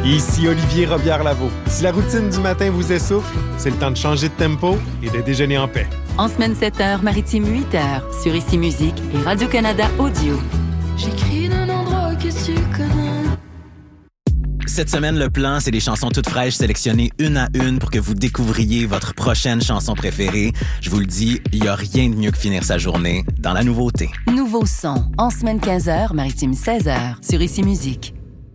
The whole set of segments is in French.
Ici Olivier Robillard-Lavaux. Si la routine du matin vous essouffle, c'est le temps de changer de tempo et de déjeuner en paix. En semaine 7h, maritime 8h, sur Ici Musique et Radio-Canada Audio. J'écris d'un endroit que tu connais. Cette semaine, le plan, c'est des chansons toutes fraîches sélectionnées une à une pour que vous découvriez votre prochaine chanson préférée. Je vous le dis, il n'y a rien de mieux que finir sa journée dans la nouveauté. Nouveau son, en semaine 15h, maritime 16h, sur Ici Musique.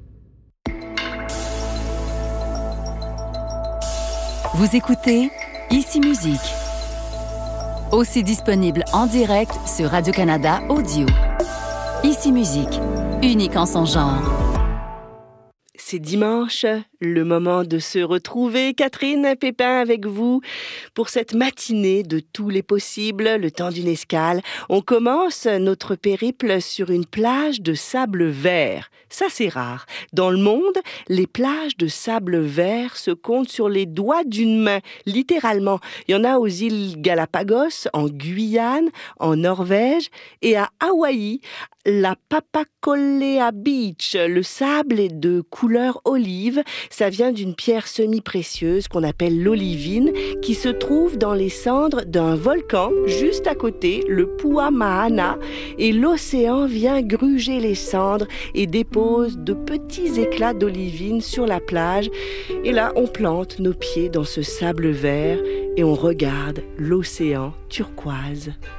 Vous écoutez Ici Musique. Aussi disponible en direct sur Radio-Canada Audio. Ici Musique, unique en son genre. C'est dimanche, le moment de se retrouver. Catherine Pépin avec vous pour cette matinée de tous les possibles, le temps d'une escale. On commence notre périple sur une plage de sable vert. Ça, c'est rare. Dans le monde, les plages de sable vert se comptent sur les doigts d'une main, littéralement. Il y en a aux îles Galapagos, en Guyane, en Norvège et à Hawaï, la Papakolea Beach. Le sable est de couleur olive. Ça vient d'une pierre semi-précieuse qu'on appelle l'olivine, qui se trouve dans les cendres d'un volcan juste à côté, le Puamahana. Et l'océan vient gruger les cendres et dépose de petits éclats d'olivine sur la plage. Et là, on plante nos pieds dans ce sable vert et on regarde l'océan turquoise.